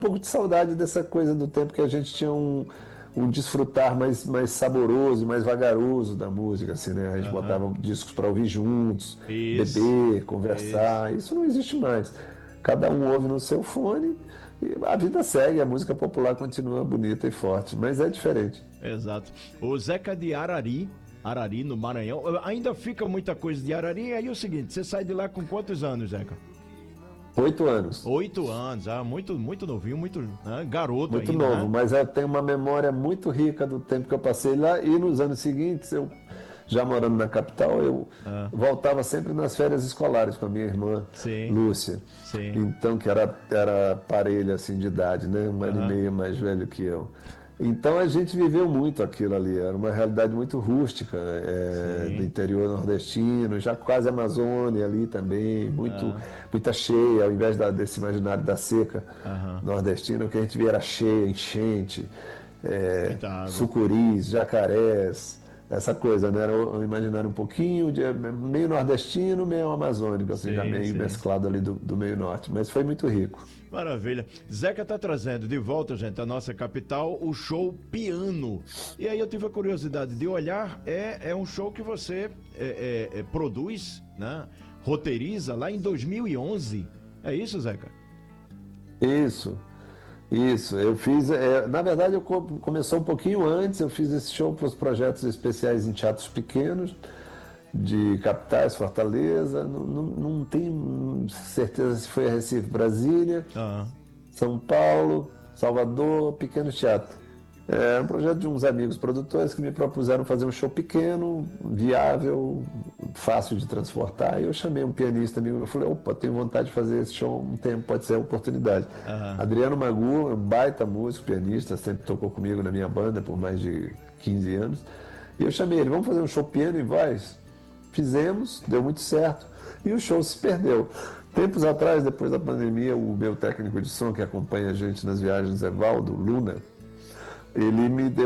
pouco de saudade dessa coisa do tempo que a gente tinha um desfrutar mais saboroso e mais vagaroso da música, assim, né? A gente Aham. botava discos para ouvir juntos, Isso. beber, Isso. conversar. Isso não existe mais. Cada um ouve no seu fone e a vida segue, a música popular continua bonita e forte, mas é diferente. Exato. O Zeca de Arari, Arari no Maranhão, ainda fica muita coisa de Arari. E aí é o seguinte, você sai de lá com quantos anos, Zeca? 8 anos. 8 anos, muito, muito novinho, muito, né, garoto Muito ainda, novo, né? mas eu tenho uma memória muito rica do tempo que eu passei lá e nos anos seguintes, eu já morando na capital, eu Ah, voltava sempre nas férias escolares com a minha irmã sim, Lúcia, sim. então que era parelha assim de idade, né, um ano e Aham. meio mais velho que eu. Então a gente viveu muito aquilo ali, era uma realidade muito rústica, do Sim. interior nordestino, já quase Amazônia ali também, Ah, muita cheia, ao invés desse imaginário da seca aham. nordestina, o que a gente via era cheia, enchente, Muita água. sucuris, jacarés, essa coisa, né? Era um imaginário um pouquinho meio nordestino, meio amazônico, assim, já Sim, meio sim. mesclado ali do meio norte, mas foi muito rico. Maravilha. Zeca tá trazendo de volta, gente, a nossa capital, o show Piano. E aí eu tive a curiosidade de olhar, é um show que você produz, né? Roteiriza lá em 2011. É isso, Zeca? Isso. Isso, eu fiz. Na verdade, começou um pouquinho antes. Eu fiz esse show para os projetos especiais em teatros pequenos, de capitais, Fortaleza. Não tenho certeza se foi Recife, Brasília, Ah, São Paulo, Salvador, pequeno teatro. É um projeto de uns amigos produtores que me propuseram fazer um show pequeno, viável, fácil de transportar. E eu chamei um pianista amigo, eu falei, opa, tenho vontade de fazer esse show um tempo, pode ser a oportunidade. aham. Adriano Magu, um baita músico, pianista, sempre tocou comigo na minha banda por mais de 15 anos. E eu chamei ele, vamos fazer um show piano e voz? Fizemos, deu muito certo. E o show se perdeu. Tempos atrás, depois da pandemia, o meu técnico de som que acompanha a gente nas viagens, Evaldo Luna, ele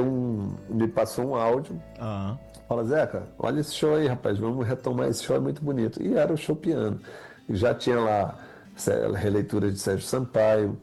me passou um áudio. Aham. Fala, Zeca, olha esse show aí, rapaz, vamos retomar esse show, é muito bonito. E era o show piano. E já tinha lá releitura de Sérgio Sampaio,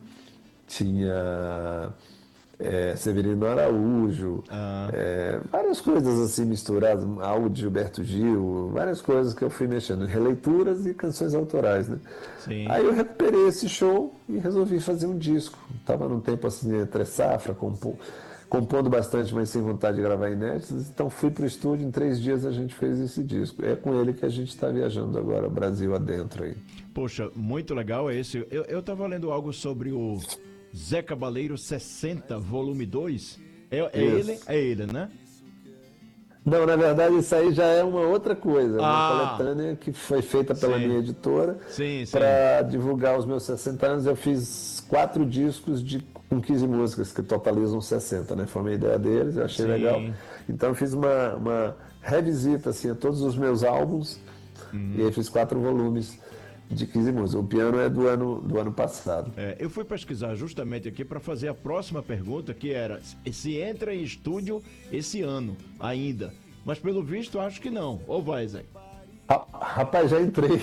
tinha Severino Araújo, Aham. várias coisas assim misturadas, áudio de Gilberto Gil, várias coisas que eu fui mexendo, releituras e canções autorais, né? Sim. Aí eu recuperei esse show e resolvi fazer um disco. Estava num tempo assim entre safra, compondo bastante, mas sem vontade de gravar inéditos. Então fui para o estúdio, em 3 dias a gente fez esse disco. É com ele que a gente está viajando agora, Brasil adentro aí. Poxa, muito legal é esse. Eu tava lendo algo sobre o Zé Cabaleiro 60, volume 2. Isso. É ele, né? Não, na verdade isso aí já é uma outra coisa, uma Ah, coletânea que foi feita pela sim. minha editora Sim, sim. para divulgar os meus 60 anos. Eu fiz 4 discos com 15 músicas, que totalizam 60, né? Foi uma ideia deles, eu achei legal. Sim. Então eu fiz uma revisita assim, a todos os meus álbuns e Uhum. aí fiz 4 volumes de 15 músicas. O piano é do ano passado. Eu fui pesquisar justamente aqui para fazer a próxima pergunta, que era se entra em estúdio esse ano ainda. Mas pelo visto acho que não. Ou vai, Zé? Rapaz, já entrei.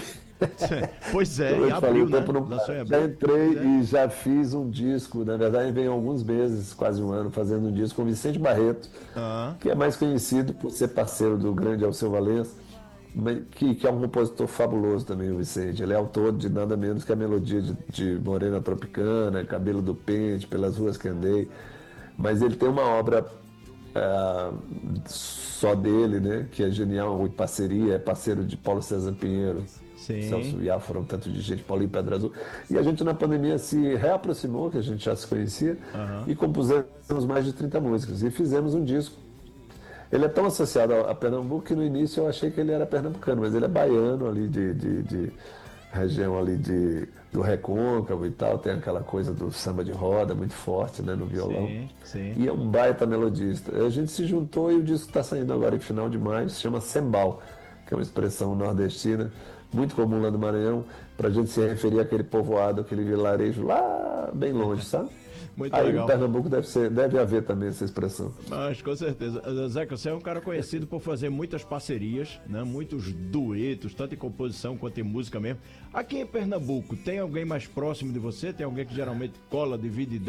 Pois é, Como em eu te falei, o abril, né? tempo não Lançou em para. Já abril? entrei Pois é. e já fiz um disco. Na verdade, vem alguns meses, quase um ano, fazendo um disco com Vicente Barreto, Ah, que é mais conhecido por ser parceiro do grande Alceu Valença, mas que é um compositor fabuloso também, o Vicente. Ele é autor de nada menos que a melodia de Morena Tropicana, Cabelo do Pente, Pelas Ruas que Andei. Mas ele tem uma obra ah, só dele, né? Que é genial, em parceria, é parceiro de Paulo César Pinheiro, sim. Celso Iafra, um tanto de gente, Paulinho Pedra Azul. E a gente na pandemia se reaproximou, que a gente já se conhecia, Aham. e compusemos mais de 30 músicas. E fizemos um disco. Ele é tão associado a Pernambuco que no início eu achei que ele era pernambucano, mas ele é baiano ali de região ali do Recôncavo e tal, tem aquela coisa do samba de roda muito forte, né, no violão. Sim, sim. E é um baita melodista. A gente se juntou e o disco está saindo agora em final de maio, se chama Sembal, que é uma expressão nordestina, muito comum lá no Maranhão, para a gente se referir àquele povoado, aquele vilarejo lá bem longe, sabe? Muito Aí legal. em Pernambuco deve haver também essa expressão. Mas com certeza. Zeca, você é um cara conhecido por fazer muitas parcerias, né? Muitos duetos, tanto em composição quanto em música mesmo. Aqui em Pernambuco, tem alguém mais próximo de você? Tem alguém que geralmente cola, divide